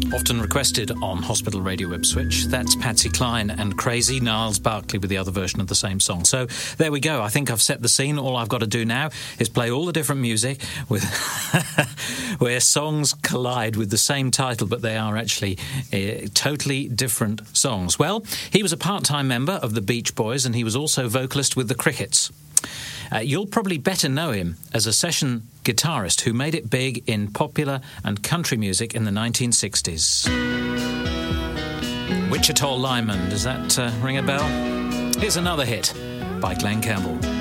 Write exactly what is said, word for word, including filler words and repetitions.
Often requested on Hospital Radio Ipswich. That's Patsy Cline and Crazy, Niles Barkley with the other version of the same song. So there we go. I think I've set the scene. All I've got to do now is play all the different music with where songs collide with the same title, but they are actually uh, totally different songs. Well, he was a part-time member of the Beach Boys, and he was also vocalist with the Crickets. Uh, you'll probably better know him as a session guitarist who made it big in popular and country music in the nineteen sixties. Wichita Lineman, does that uh, ring a bell? Here's another hit by Glenn Campbell.